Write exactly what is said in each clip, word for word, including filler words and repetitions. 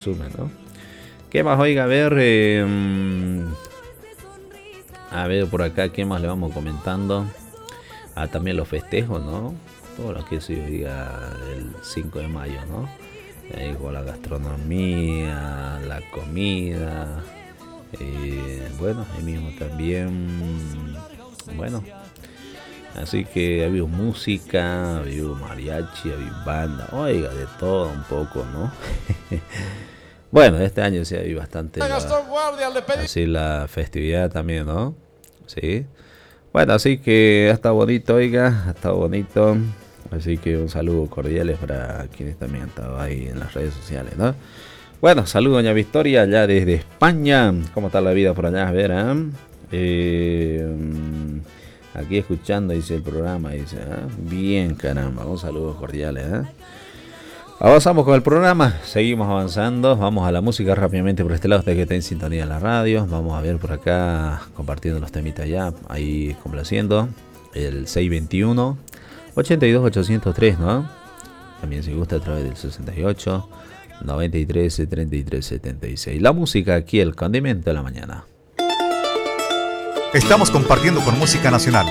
Sume, ¿no? ¿Qué más? Oiga, a ver, eh, mm, a ver por acá, ¿qué más le vamos comentando? Ah, también los festejos, ¿no? Todo lo que se diga el cinco de mayo, ¿no? Ahí con la gastronomía, la comida, eh, bueno, ahí mismo también, bueno, así que ha habido música, ha habido mariachi, ha habido banda, oiga, de todo un poco, ¿no? Bueno, este año sí hay bastante la, así la festividad también, ¿no? Sí. Bueno, así que ha estado bonito, oiga, ha estado bonito. Así que un saludo cordiales para quienes también han estado ahí en las redes sociales, ¿no? Bueno, saludo doña Victoria, allá desde España. ¿Cómo está la vida por allá? A ver, ¿eh? Eh, aquí escuchando, dice el programa, dice, ¿eh? Bien, caramba, un saludo cordiales, ¿eh? Avanzamos con el programa, seguimos avanzando, vamos a la música rápidamente por este lado, usted que está en sintonía en la radio, vamos a ver por acá, compartiendo los temitas ya, ahí complaciendo, el seiscientos veintiuno, ochenta y dos ochocientos tres, ¿no? También si gusta a través del sesenta y ocho, noventa y tres, treinta y tres, setenta y seis, la música aquí, el condimento de la mañana. Estamos compartiendo con música nacional.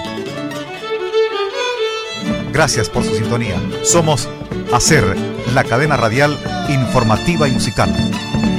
Gracias por su sintonía. Somos Hacer, la cadena radial informativa y musical.